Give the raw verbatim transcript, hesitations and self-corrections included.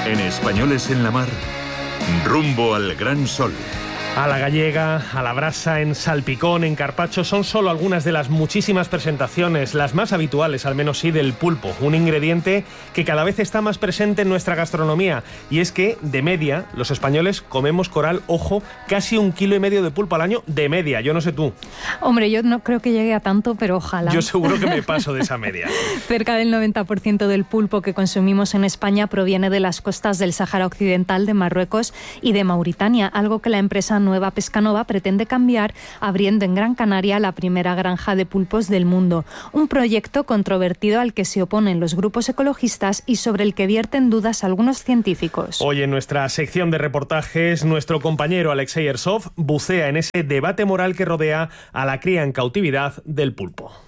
En Españoles en la Mar, rumbo al gran sol. A la gallega, a la brasa, en salpicón, en carpaccio, son solo algunas de las muchísimas presentaciones, las más habituales, al menos sí, del pulpo, un ingrediente que cada vez está más presente en nuestra gastronomía. Y es que, de media, los españoles comemos, Coral, ojo, casi un kilo y medio de pulpo al año, de media, yo no sé tú. Hombre, yo no creo que llegue a tanto, pero ojalá. Yo seguro que me paso de esa media. Cerca del noventa por ciento del pulpo que consumimos en España proviene de las costas del Sáhara Occidental, de Marruecos y de Mauritania, algo que la empresa Nueva Pescanova pretende cambiar, abriendo en Gran Canaria la primera granja de pulpos del mundo. Un proyecto controvertido al que se oponen los grupos ecologistas y sobre el que vierten dudas algunos científicos. Hoy en nuestra sección de reportajes, nuestro compañero Alexey Ersov bucea en ese debate moral que rodea a la cría en cautividad del pulpo.